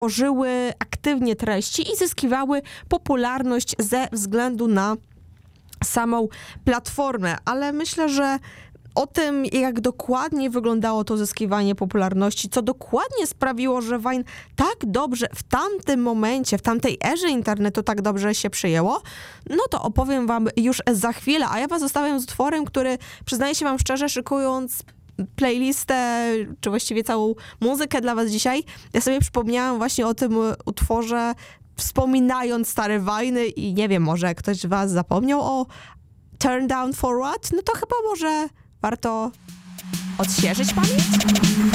tworzyły aktywnie treści i zyskiwały popularność ze względu na samą platformę, ale myślę, że o tym, jak dokładnie wyglądało to zyskiwanie popularności, co dokładnie sprawiło, że Vine tak dobrze w tamtym momencie, w tamtej erze internetu tak dobrze się przyjęło, no to opowiem wam już za chwilę, a ja was zostawiam z utworem, który, przyznaję się wam szczerze, szykując playlistę, czy właściwie całą muzykę dla was dzisiaj, ja sobie przypomniałam właśnie o tym utworze, wspominając stare Vine'y i nie wiem, może ktoś z was zapomniał o Turn Down For What? No to chyba może warto odświeżyć pamięć?